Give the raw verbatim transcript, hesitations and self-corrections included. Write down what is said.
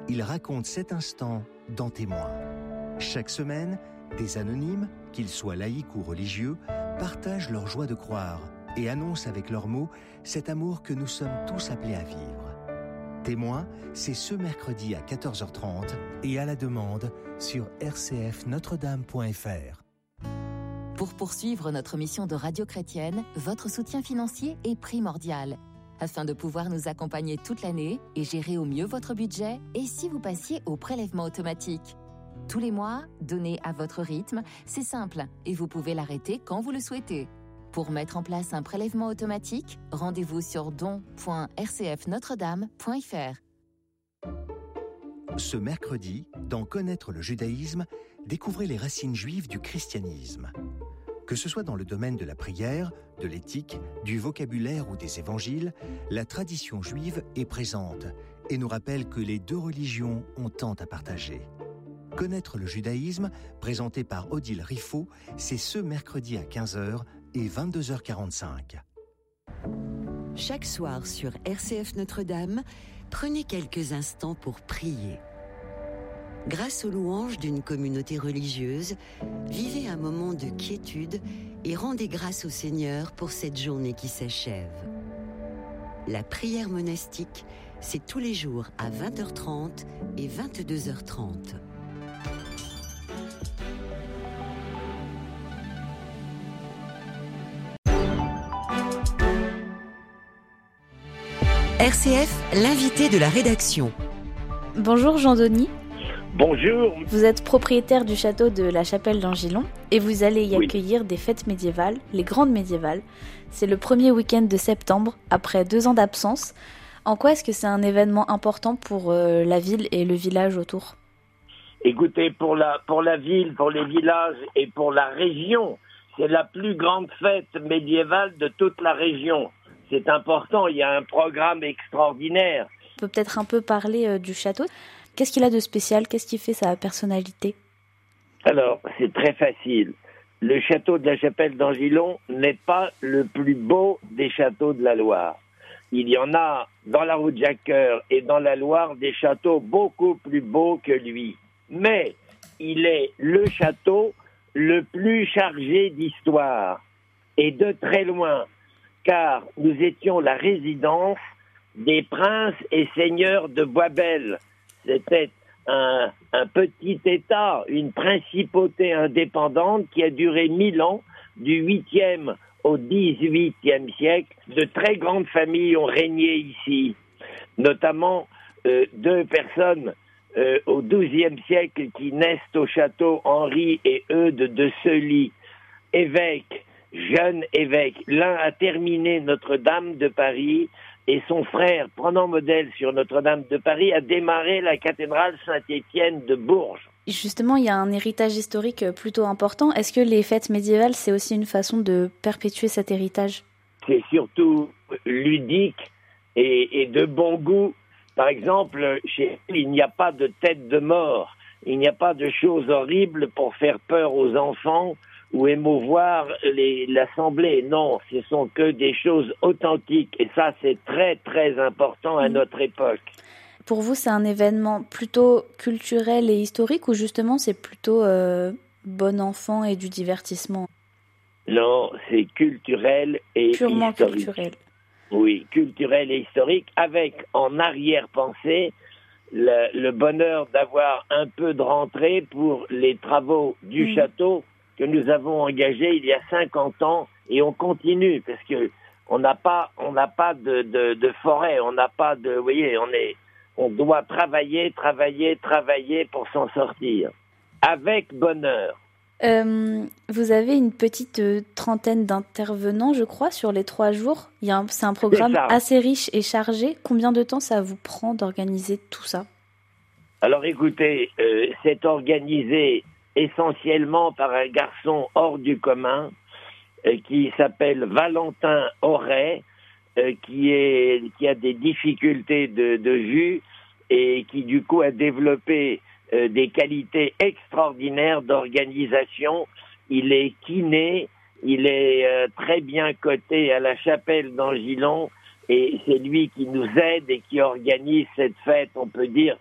il raconte cet instant dans Témoins. Chaque semaine, des anonymes, qu'ils soient laïcs ou religieux, partagent leur joie de croire et annoncent avec leurs mots cet amour que nous sommes tous appelés à vivre. Témoins, c'est ce mercredi à quatorze heures trente et à la demande sur r c f notre dame point f r. Pour poursuivre notre mission de radio chrétienne, votre soutien financier est primordial. Afin de pouvoir nous accompagner toute l'année et gérer au mieux votre budget, et si vous passiez au prélèvement automatique. Tous les mois, donnez à votre rythme, c'est simple et vous pouvez l'arrêter quand vous le souhaitez. Pour mettre en place un prélèvement automatique, rendez-vous sur don point r c f notre dame point f r. Ce mercredi, dans Connaître le judaïsme, découvrez les racines juives du christianisme. Que ce soit dans le domaine de la prière, de l'éthique, du vocabulaire ou des évangiles, la tradition juive est présente et nous rappelle que les deux religions ont tant à partager. Connaître le judaïsme, présenté par Odile Riffaut, c'est ce mercredi à quinze heures et vingt-deux heures quarante-cinq. Chaque soir sur R C F Notre-Dame, prenez quelques instants pour prier. Grâce aux louanges d'une communauté religieuse, vivez un moment de quiétude et rendez grâce au Seigneur pour cette journée qui s'achève. La prière monastique, c'est tous les jours à vingt heures trente et vingt-deux heures trente. R C F, l'invité de la rédaction. Bonjour Jean-Denis. Bonjour. Vous êtes propriétaire du château de la Chapelle d'Angilon et vous allez y oui. accueillir des fêtes médiévales, les grandes médiévales. C'est le premier week-end de septembre, après deux ans d'absence. En quoi est-ce que c'est un événement important pour euh, la ville et le village autour ? Écoutez, pour la, pour la ville, pour les villages et pour la région, c'est la plus grande fête médiévale de toute la région. C'est important, il y a un programme extraordinaire. On peut peut-être un peu parler euh, du château. Qu'est-ce qu'il a de spécial ? Qu'est-ce qui fait sa personnalité ? Alors, c'est très facile. Le château de la Chapelle d'Angilon n'est pas le plus beau des châteaux de la Loire. Il y en a dans la route Jacques-Cœur et dans la Loire des châteaux beaucoup plus beaux que lui. Mais il est le château le plus chargé d'histoire, et de très loin, car nous étions la résidence des princes et seigneurs de Boisbel. C'était un, un petit État, une principauté indépendante qui a duré mille ans, du huitième au dix-huitième siècle. De très grandes familles ont régné ici, notamment euh, deux personnes euh, au douzième siècle qui naissent au château, Henri et Eudes de Sully, évêques, jeunes évêques. L'un a terminé Notre-Dame de Paris, et son frère, prenant modèle sur Notre-Dame de Paris, a démarré la cathédrale Saint-Étienne de Bourges. Justement, il y a un héritage historique plutôt important. Est-ce que les fêtes médiévales, c'est aussi une façon de perpétuer cet héritage ? C'est surtout ludique et, et de bon goût. Par exemple, chez nous, il n'y a pas de tête de mort. Il n'y a pas de choses horribles pour faire peur aux enfants ou émouvoir les, l'assemblée. Non, ce sont que des choses authentiques. Et ça, c'est très, très important à notre époque. Pour vous, c'est un événement plutôt culturel et historique ou justement c'est plutôt euh, bon enfant et du divertissement ? Non, c'est culturel et Purement historique. culturel. Oui, culturel et historique, avec en arrière-pensée le, le bonheur d'avoir un peu de rentrée pour les travaux du mmh. château que nous avons engagé il y a cinquante ans, et on continue parce que on n'a pas, on n'a pas de, de, de forêt, on n'a pas de, vous voyez, on est, on doit travailler, travailler, travailler pour s'en sortir avec bonheur. Euh, vous avez une petite euh, trentaine d'intervenants, je crois, sur les trois jours. Il y a un, c'est un programme c'est assez riche et chargé. Combien de temps ça vous prend d'organiser tout ça ? Alors écoutez, euh, c'est organisé essentiellement par un garçon hors du commun euh, qui s'appelle Valentin Auret, euh, qui est qui a des difficultés de, de vue et qui du coup a développé euh, des qualités extraordinaires d'organisation. Il est kiné, il est euh, très bien coté à la Chapelle d'Angilon et c'est lui qui nous aide et qui organise cette fête, on peut dire,